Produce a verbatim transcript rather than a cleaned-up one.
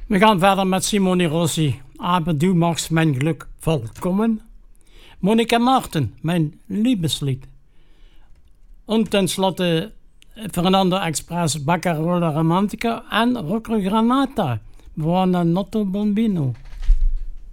We gaan verder met Simone Rossi. Aber du machst mijn geluk volkomen. Monica Martin, mijn liebeslied. En tenslotte Fernando Express, Baccarola Romantica en Rocco Granata, Buona Notte Bambino.